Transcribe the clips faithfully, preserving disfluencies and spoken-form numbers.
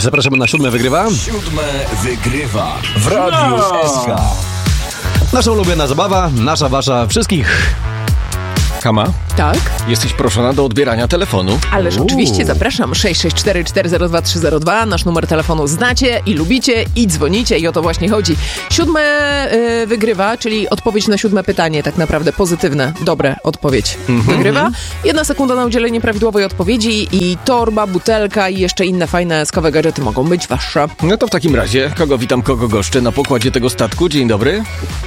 Zapraszamy na Siódme Wygrywa. Siódme Wygrywa w Radiu No. S K. Nasza ulubiona zabawa, nasza, wasza, wszystkich. Kama, Tak? jesteś proszona do odbierania telefonu. Ależ Uuu. oczywiście zapraszam. sześć sześć cztery cztery zero dwa trzy zero dwa. Nasz numer telefonu znacie i lubicie i dzwonicie i o to właśnie chodzi. Siódme y, wygrywa, czyli odpowiedź na siódme pytanie, tak naprawdę pozytywne, dobre odpowiedź wygrywa. Jedna sekunda na udzielenie prawidłowej odpowiedzi i torba, butelka i jeszcze inne fajne skowe gadżety mogą być wasze. No to w takim razie, kogo witam, kogo goszczę na pokładzie tego statku. Dzień dobry.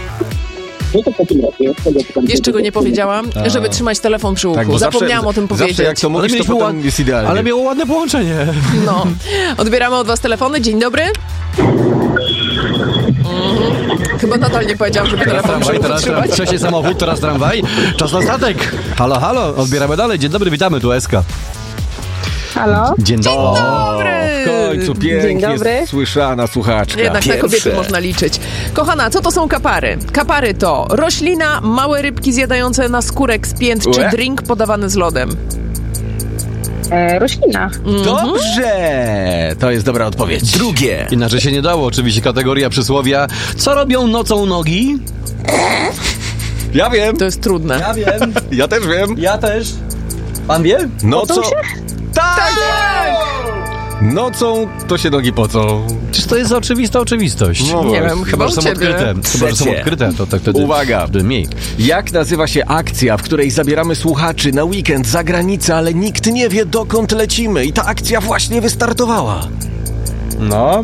Jeszcze go nie powiedziałam, żeby trzymać telefon przy uchu. Tak, bo Zapomniałam zawsze, o tym Zawsze powiedzieć. jak to Ale mówisz, to mieliśmy potem ład- jest idealnie. Ale miało ładne połączenie. No. Odbieramy od was telefony. Dzień dobry. Mhm. Chyba nadal nie powiedziałam, żeby telefon przy Tramwaj, uchu teraz trzymać. wcześniej samochód, teraz tramwaj. Czas na statek. Halo, halo, odbieramy dalej. Dzień dobry, witamy, tu S K. Halo? Dzień dobry. Dobry. W końcu pięknie Dzień dobry. słyszana słuchaczka. Jednak na Pierwsze. kobiety można liczyć. Kochana, co to są kapary? Kapary to roślina, małe rybki zjadające naskórek z pięt, czy Ue. drink podawany z lodem. E, roślina. Dobrze! To jest dobra odpowiedź. Drugie. Inaczej się nie dało, oczywiście kategoria przysłowia. Co robią nocą nogi? Ja wiem, To jest trudne. Ja wiem, ja też wiem. ja też. Pan wie? Nocą... się? Tak! Nocą to się nogi pocą. Przecież to jest oczywista oczywistość. No Nie właśnie. wiem, chyba że u są ciebie. odkryte. Chyba, że są Trzecie. odkryte, to tak wtedy... Uwaga. Wtedy mniej. Jak nazywa się akcja, w której zabieramy słuchaczy na weekend za granicę, ale nikt nie wie, dokąd lecimy? I ta akcja właśnie wystartowała. No.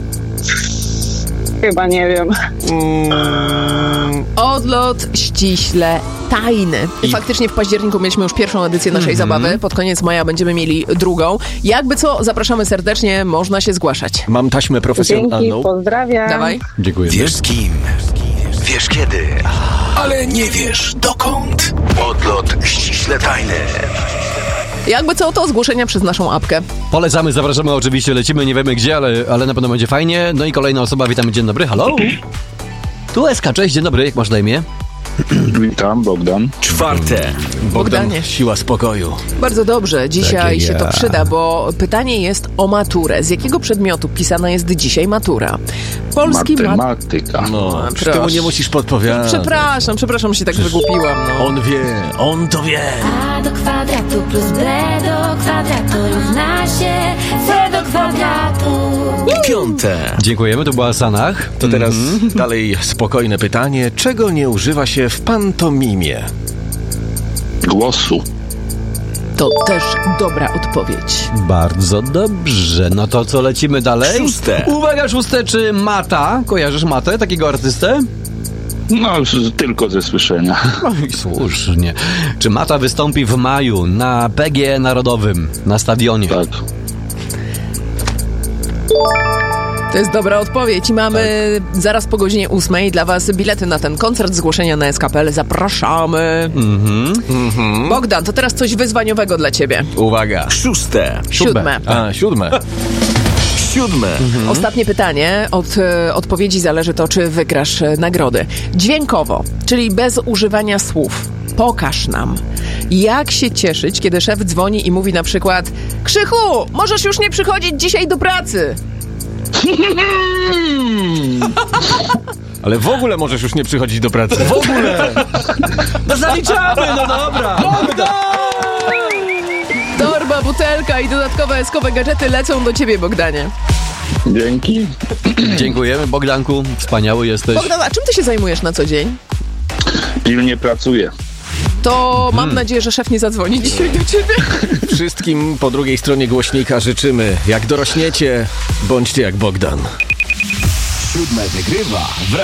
Chyba nie wiem. Mm, Odlot ściśle tajny. Faktycznie w październiku mieliśmy już pierwszą edycję naszej zabawy. Pod koniec maja będziemy mieli drugą. Jakby co, zapraszamy serdecznie, można się zgłaszać. mam taśmę Dzięki, profesjonalną. pozdrawiam. Dawaj. Dziękujemy. Wiesz z kim? Wiesz kiedy? Ale nie wiesz dokąd. Odlot ściśle tajny. Jakby co, to zgłoszenia przez naszą apkę. Polecamy, zapraszamy, oczywiście lecimy, nie wiemy gdzie, ale, ale na pewno będzie fajnie. No i kolejna osoba, witamy, dzień dobry, halo? Tu S K, cześć, dzień dobry, jak masz na imię? Witam, Bogdan. Czwarte. Bogdan, Bogdanie. siła spokoju. Bardzo dobrze, dzisiaj Takie się to ja. przyda, bo pytanie jest o maturę. Z jakiego przedmiotu pisana jest dzisiaj matura? Polski mat... Matematyka. No, A, przy temu proszę. nie musisz podpowiadać. Przepraszam, przepraszam, że się tak wygłupiłam. No. On wie, on to wie. A do kwadratu plus b do kwadratu równa się c do kwadratu. Piąte. Dziękujemy, to była Sanach. To teraz dalej spokojne pytanie. Czego nie używa się w pantomimie? Głosu. To też dobra odpowiedź. Bardzo dobrze, no to co, lecimy dalej? Szóste. Uwaga, szóste, czy Mata? Kojarzysz Matę, takiego artystę? No, z- tylko ze słyszenia. No i słusznie. Czy Mata wystąpi w maju na P G Narodowym, na stadionie? Tak. To jest dobra odpowiedź i mamy zaraz po godzinie ósmej dla was bilety na ten koncert, zgłoszenia na S K P L. Zapraszamy. Mhm. Bogdan, to teraz coś wyzwaniowego dla ciebie. Uwaga. Szóste. Siódme. A, siódme. Siódme. Ostatnie pytanie. Od e, odpowiedzi zależy to, czy wygrasz e, nagrody. Dźwiękowo, czyli bez używania słów. Pokaż nam, jak się cieszyć, kiedy szef dzwoni i mówi na przykład: Krzychu, możesz już nie przychodzić dzisiaj do pracy. Ale w ogóle możesz już nie przychodzić do pracy. W ogóle! No zaliczamy, no dobra! Torba, butelka i dodatkowe eskowe gadżety lecą do ciebie, Bogdanie. Dzięki. Dziękujemy, Bogdanku, wspaniały jesteś. Bogdan, a czym ty się zajmujesz na co dzień? Pilnie pracuję. To mam nadzieję, że szef nie zadzwoni dzisiaj do ciebie. Wszystkim po drugiej stronie głośnika życzymy, jak dorośniecie, bądźcie jak Bogdan. Siódme wygrywa w